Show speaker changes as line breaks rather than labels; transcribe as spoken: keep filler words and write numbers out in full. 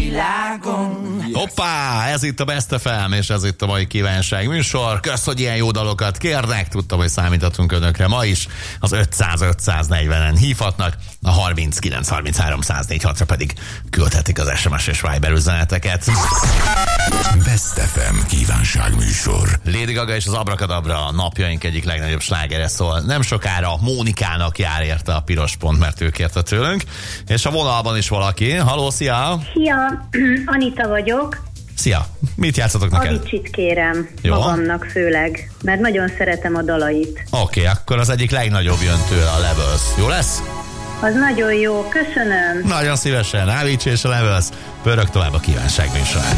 világon.
Hoppá, ez itt a Best ef em, és ez itt a mai kívánság műsor. Kösz, hogy ilyen jó dalokat kérnek. Tudtam, hogy számíthatunk önökre ma is. Az ötszáz ötszáznegyvenen hívhatnak, a harminckilenc harminchárom száz négy hatra pedig küldhetik az es em es és Viber üzeneteket.
Best ef em kívánság műsor.
Lady Gaga és az Abracadabra a napjaink egyik legnagyobb slágere, szól nem sokára Mónikának jár érte a piros pont, mert ő kérte tőlünk. És a vonalban is valaki. Halló, szia!
Szia, Anita vagyok.
Szia! Mit játszatok neked?
Avicit kérem,
jó?
Magamnak főleg, mert nagyon szeretem a dalait.
Oké, okay, akkor az egyik legnagyobb jön tőle, a Levels. Jó lesz?
Az nagyon jó, köszönöm.
Nagyon szívesen, Avicii és a Levels. Pörög tovább a kívánság műsorán.